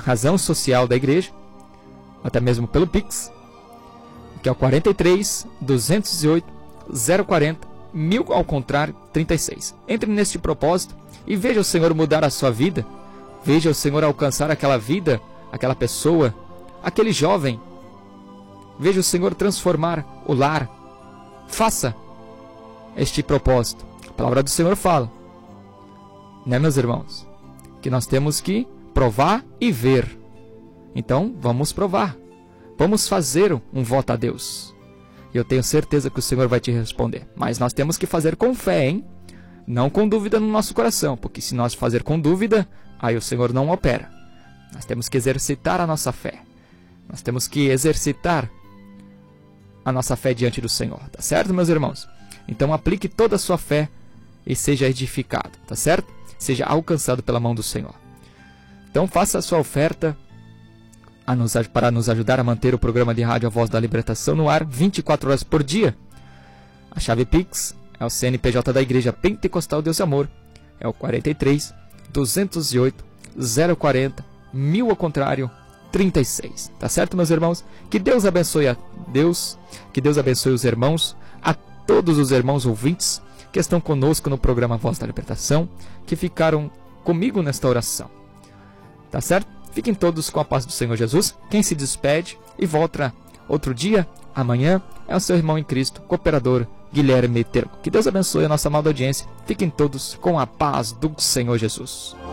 razão social da igreja, até mesmo pelo Pix, que é o 43 208 040 1000 ao contrário 36. Entre neste propósito e veja o Senhor mudar a sua vida. Veja o Senhor alcançar aquela vida, aquela pessoa, aquele jovem. Veja o Senhor transformar o lar. Faça este propósito. A palavra do Senhor fala, né, meus irmãos? Que nós temos que provar e ver. Então, vamos provar. Vamos fazer um voto a Deus. E eu tenho certeza que o Senhor vai te responder. Mas nós temos que fazer com fé, hein? Não com dúvida no nosso coração. Porque se nós fazer com dúvida, aí o Senhor não opera. Nós temos que exercitar a nossa fé. Nós temos que exercitar a nossa fé diante do Senhor. Tá certo, meus irmãos? Então aplique toda a sua fé e seja edificado. Tá certo? Seja alcançado pela mão do Senhor. Então faça a sua oferta para nos ajudar a manter o programa de rádio A Voz da Libertação no ar 24 horas por dia. A chave Pix é o CNPJ da Igreja Pentecostal Deus e Amor. É o 43 208 040 1000 ao contrário 36. Tá certo, meus irmãos? Que Deus abençoe que Deus abençoe os irmãos, a todos os irmãos ouvintes que estão conosco no programa Voz da Libertação, que ficaram comigo nesta oração. Tá certo? Fiquem todos com a paz do Senhor Jesus. Quem se despede e volta outro dia, amanhã, é o seu irmão em Cristo, cooperador Guilherme Termo. Que Deus abençoe a nossa amada audiência. Fiquem todos com a paz do Senhor Jesus.